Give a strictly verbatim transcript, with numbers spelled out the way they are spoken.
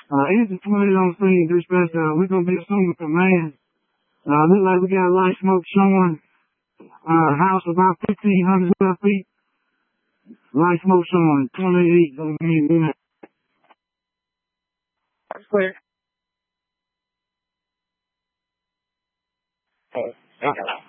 Uh, Agent twenty on scene, dispatch, uh, we're gonna be assuming command. Uh, look like we got light smoke showing. Uh, house about fifteen hundred square feet. Light smoke showing. twenty-eight, gonna be in there. That's clear. Okay.